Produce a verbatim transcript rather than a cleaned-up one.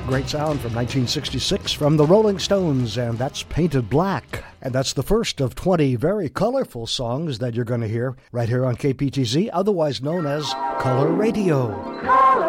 Great sound from nineteen sixty-six from the Rolling Stones, and that's Painted Black. And that's the first of twenty very colorful songs that you're going to hear right here on K P T Z, otherwise known as Color Radio.